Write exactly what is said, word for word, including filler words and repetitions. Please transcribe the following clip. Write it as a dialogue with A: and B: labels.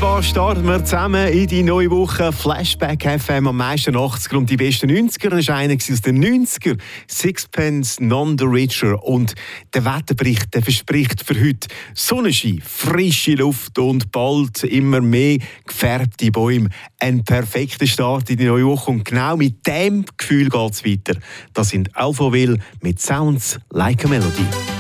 A: wunderbar starten wir zusammen in die neue Woche. Flashback F M am meisten achtziger und die besten neunziger. Das war einer aus den neunziger. Sixpence None the Richer. Und der Wetterbericht der verspricht für heute Sonnenschein, frische Luft und bald immer mehr gefärbte Bäume. Ein perfekter Start in die neue Woche. Und genau mit dem Gefühl geht es weiter. Das sind Alphaville mit Sounds Like a Melody.